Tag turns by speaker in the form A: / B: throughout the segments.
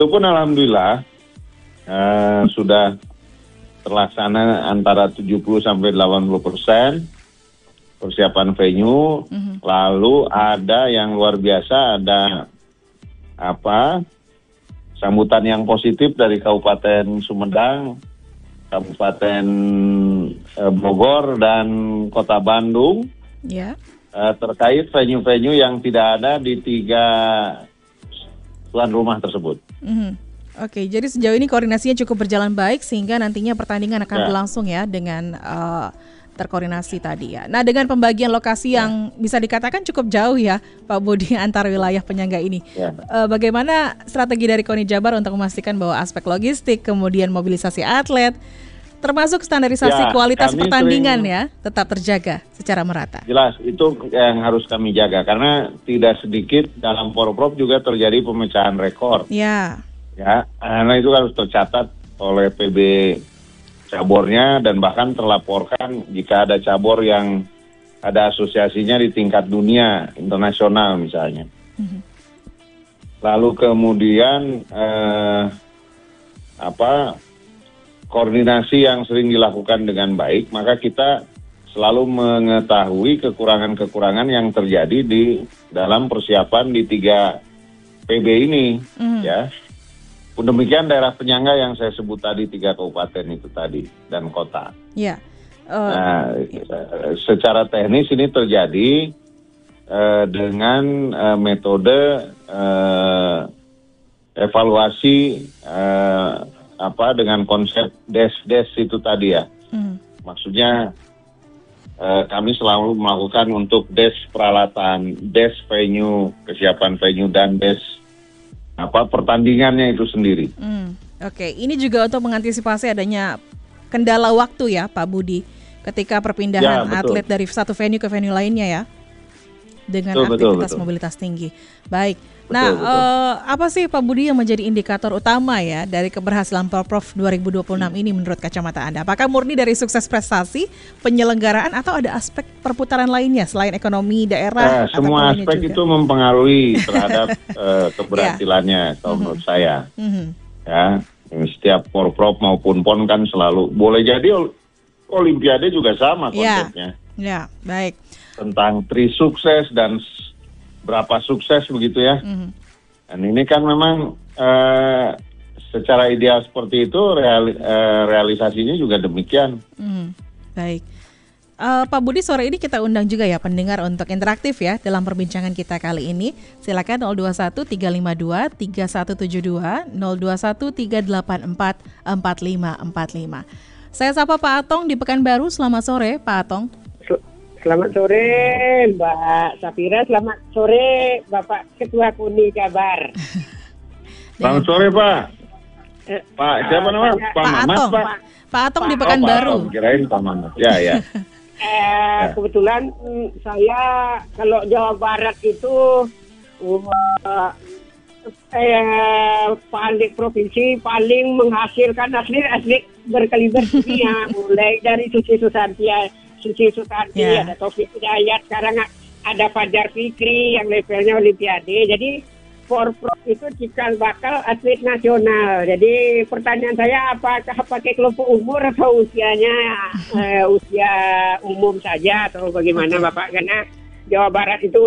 A: Itu pun alhamdulillah sudah terlaksana antara 70-80% persiapan venue. Lalu ada yang luar biasa, ada sambutan yang positif dari Kabupaten Sumedang, Kabupaten Bogor dan Kota Bandung terkait venue-venue yang tidak ada di 3 tuan rumah tersebut.
B: Oke, jadi sejauh ini koordinasinya cukup berjalan baik sehingga nantinya pertandingan akan berlangsung ya dengan terkoordinasi tadi ya. Nah, dengan pembagian lokasi yang bisa dikatakan cukup jauh ya Pak Budi antar wilayah penyangga ini. Bagaimana strategi dari KONI Jabar untuk memastikan bahwa aspek logistik, kemudian mobilisasi atlet, termasuk standarisasi kualitas pertandingan ya tetap terjaga secara merata? Jelas, itu yang harus kami jaga karena tidak sedikit dalam Porprov juga terjadi pemecahan rekor. Ya, karena itu harus tercatat oleh PB cabornya dan bahkan terlaporkan jika ada cabor yang ada asosiasinya di tingkat dunia, internasional misalnya. Lalu kemudian koordinasi yang sering dilakukan dengan baik, maka kita selalu mengetahui kekurangan-kekurangan yang terjadi di dalam persiapan di 3 PB ini, ya. Pun demikian daerah penyangga yang saya sebut tadi 3 kabupaten itu tadi dan kota. Secara teknis ini terjadi dengan metode evaluasi dengan konsep des itu tadi ya. Maksudnya kami selalu melakukan untuk des peralatan, des venue, kesiapan venue dan des pertandingannya itu sendiri. Oke, ini juga untuk mengantisipasi adanya kendala waktu ya Pak Budi ketika perpindahan atlet dari satu venue ke venue lainnya ya dengan aktivitas mobilitas tinggi. Baik. Apa sih Pak Budi yang menjadi indikator utama ya dari keberhasilan Porprov 2026 ini menurut kacamata Anda? Apakah murni dari sukses prestasi, penyelenggaraan atau ada aspek perputaran lainnya selain ekonomi daerah? Semua aspek itu mempengaruhi terhadap keberhasilannya kalau menurut saya. Ya, setiap Porprov maupun PON kan selalu boleh jadi Olimpiade juga sama konsepnya. Ya, baik. Tentang sukses dan berapa sukses begitu ya. Dan ini kan memang secara ideal seperti itu realisasinya juga demikian. Baik. Pak Budi, sore ini kita undang juga ya pendengar untuk interaktif ya dalam perbincangan kita kali ini. Silakan 021 352 3172 021 384 4545. Saya sapa Pak Atong di Pekanbaru. Selamat sore Pak Atong.
C: Selamat sore Mbak Safira, selamat sore Bapak Ketua KONI Jabar.
A: Selamat sore Pak. Pak siapa namanya? Pak Mamat Pak.
B: Pak Atong di Pekanbaru.
A: Kirain Pak Mamat. Ya.
C: Kebetulan saya kalau Jawa Barat itu paling provinsi paling menghasilkan atlet berkaliber dunia, mulai dari Suci Susanti, ada Taufik Hidayat, sekarang ada Fajar Fikri yang levelnya Olimpiade. Jadi Porprov itu cikal bakal atlet nasional. Jadi pertanyaan saya, apakah pakai kelompok umur atau usianya usia umum saja atau bagaimana Bapak? Karena Jawa Barat itu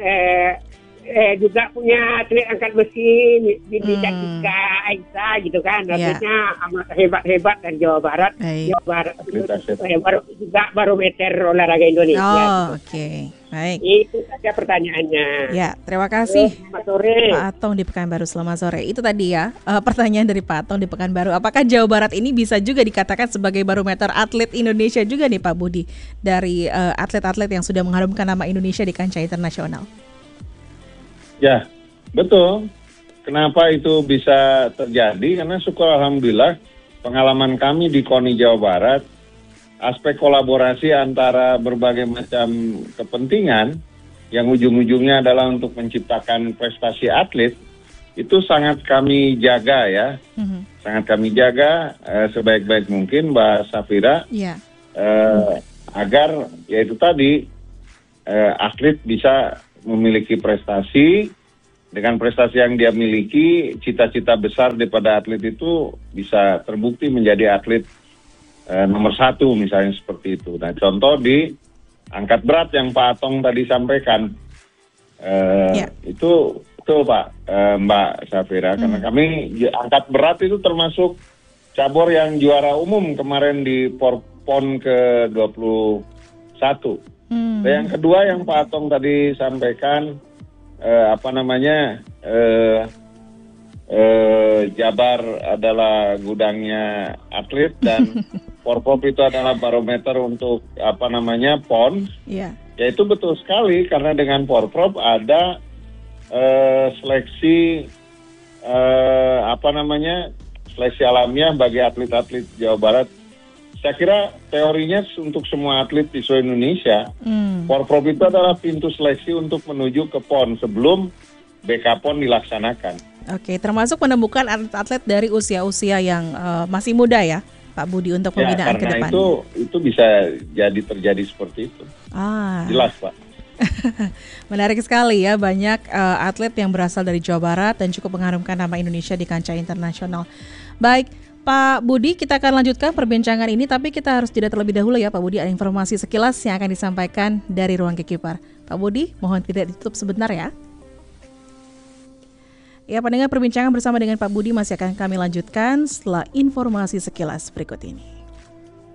C: juga punya atlet angkat besi, Bindi Cantika Aisyah gitu kan, atletnya amat hebat-hebat dan Jawa Barat juga barometer olahraga Indonesia. Oke. Baik. Itu saja pertanyaannya.
B: Ya, terima kasih Pak Atong di Pekanbaru. Selamat sore. Itu tadi ya pertanyaan dari Pak Atong di Pekanbaru. Apakah Jawa Barat ini bisa juga dikatakan sebagai barometer atlet Indonesia juga nih Pak Budi, dari atlet-atlet yang sudah mengharumkan nama Indonesia di kancah internasional?
A: Ya, betul. Kenapa itu bisa terjadi? Karena syukur alhamdulillah pengalaman kami di KONI Jawa Barat, aspek kolaborasi antara berbagai macam kepentingan yang ujung-ujungnya adalah untuk menciptakan prestasi atlet, itu sangat kami jaga ya. Sangat kami jaga sebaik-baik mungkin Mbak Safira, agar yaitu tadi atlet bisa memiliki prestasi dengan prestasi yang dia miliki, cita-cita besar daripada atlet itu bisa terbukti menjadi atlet nomor 1 misalnya seperti itu. Nah, contoh di angkat berat yang Pak Atong tadi sampaikan, itu betul Pak, Mbak Safira, karena kami angkat berat itu termasuk cabur yang juara umum kemarin di PON ke-21. Dan yang kedua yang Pak Atong tadi sampaikan, Jabar adalah gudangnya atlet dan Porprov itu adalah barometer untuk PON. Ya itu betul sekali, karena dengan Porprov ada seleksi seleksi alamiah bagi atlet-atlet Jawa Barat. Saya kira teorinya untuk semua atlet di seluruh Indonesia, Porprov itu adalah pintu seleksi untuk menuju ke PON sebelum BK-PON dilaksanakan.
B: Oke, termasuk menemukan atlet-atlet dari usia-usia yang masih muda ya, Pak Budi, untuk pembinaan ke depan.
A: Karena itu bisa terjadi seperti itu. Jelas, Pak.
B: Menarik sekali ya, banyak atlet yang berasal dari Jawa Barat dan cukup mengharumkan nama Indonesia di kancah internasional. Baik, Pak Budi, kita akan lanjutkan perbincangan ini, tapi kita harus jeda terlebih dahulu ya Pak Budi, ada informasi sekilas yang akan disampaikan dari Ruang Gekipar. Pak Budi, mohon tidak ditutup sebentar ya. Ya, pendengar, perbincangan bersama dengan Pak Budi masih akan kami lanjutkan setelah informasi sekilas berikut ini.